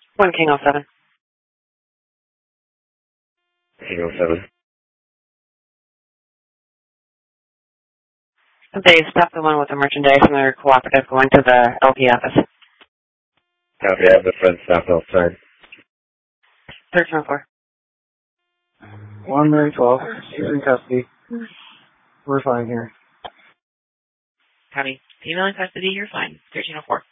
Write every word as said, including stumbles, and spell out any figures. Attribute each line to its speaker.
Speaker 1: One King oh seven.
Speaker 2: King oh seven.
Speaker 1: They stopped the one with the merchandise and they're cooperative going to the L P office.
Speaker 2: Copy, I have the front stop outside.
Speaker 1: thirteen oh four.
Speaker 3: one nine twelve. She's in custody. We're fine here.
Speaker 1: Copy. Female in custody, you're fine. thirteen oh four.